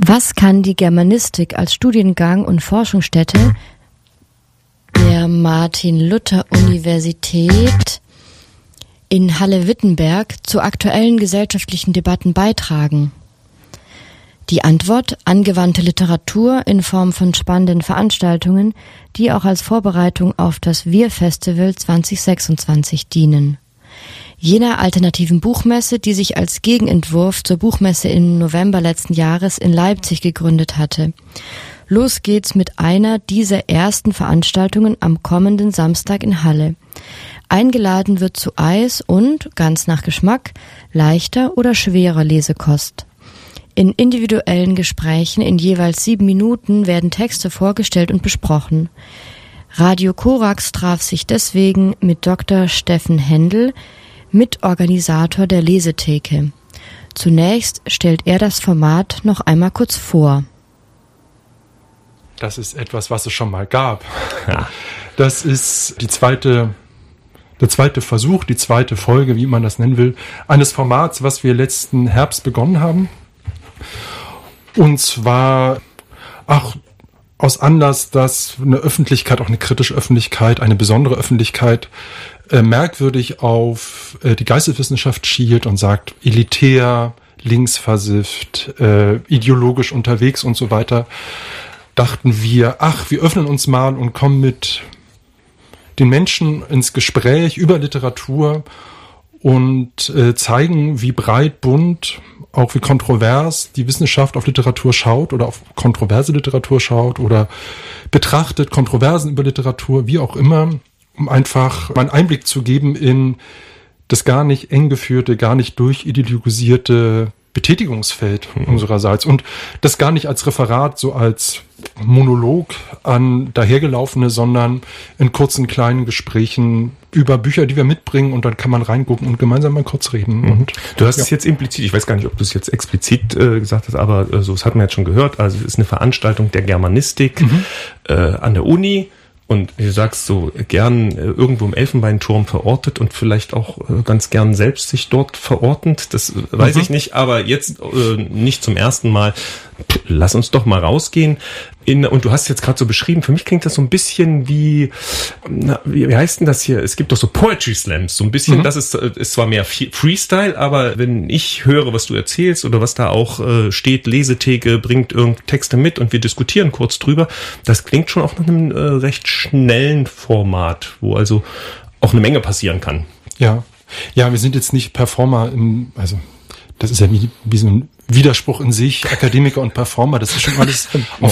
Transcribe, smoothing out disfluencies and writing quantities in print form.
Was kann die Germanistik als Studiengang und Forschungsstätte der Martin-Luther-Universität in Halle-Wittenberg zu aktuellen gesellschaftlichen Debatten beitragen? Die Antwort: angewandte Literatur in Form von spannenden Veranstaltungen, die auch als Vorbereitung auf das Wir-Festival 2026 dienen. Jener alternativen Buchmesse, die sich als Gegenentwurf zur Buchmesse im November letzten Jahres in Leipzig gegründet hatte. Los geht's mit einer dieser ersten Veranstaltungen am kommenden Samstag in Halle. Eingeladen wird zu Eis und, ganz nach Geschmack, leichter oder schwerer Lesekost. In individuellen Gesprächen in jeweils 7 Minuten werden Texte vorgestellt und besprochen. Radio Korax traf sich deswegen mit Dr. Steffen Händel, Mitorganisator der Lesetheke. Zunächst stellt er das Format noch einmal kurz vor. Das ist etwas, was es schon mal gab. Das ist der zweite Versuch, die zweite Folge, wie man das nennen will, eines Formats, was wir letzten Herbst begonnen haben. Und zwar aus Anlass, dass eine Öffentlichkeit, auch eine kritische Öffentlichkeit, eine besondere Öffentlichkeit merkwürdig auf die Geisteswissenschaft schielt und sagt, elitär, linksversifft, ideologisch unterwegs und so weiter, dachten wir, wir öffnen uns mal und kommen mit den Menschen ins Gespräch über Literatur und zeigen, wie breit, bunt, auch wie kontrovers die Wissenschaft auf Literatur schaut oder auf kontroverse Literatur schaut oder betrachtet, Kontroversen über Literatur, wie auch immer, um einfach einen Einblick zu geben in das gar nicht eng geführte, gar nicht durchideologisierte Betätigungsfeld unsererseits und das gar nicht als Referat, so als Monolog an dahergelaufene, sondern in kurzen, kleinen Gesprächen über Bücher, die wir mitbringen und dann kann man reingucken und gemeinsam mal kurz reden. Und du hast es jetzt implizit, ich weiß gar nicht, ob du es jetzt explizit gesagt hast, aber so, das hat man jetzt schon gehört, also es ist eine Veranstaltung der Germanistik an der Uni. Und du sagst so gern irgendwo im Elfenbeinturm verortet und vielleicht auch ganz gern selbst sich dort verortend. Das weiß ich nicht, aber jetzt nicht zum ersten Mal. Lass uns doch mal rausgehen. Und du hast jetzt gerade so beschrieben, für mich klingt das so ein bisschen wie heißt denn das hier? Es gibt doch so Poetry Slams, so ein bisschen, das ist zwar mehr Freestyle, aber wenn ich höre, was du erzählst oder was da auch steht, Lesetheke bringt irgendeine Texte mit und wir diskutieren kurz drüber, das klingt schon auch nach einem recht schnellen Format, wo also auch eine Menge passieren kann. Ja, wir sind jetzt nicht Performer das ist ja wie so ein Widerspruch in sich, Akademiker und Performer, das ist schon alles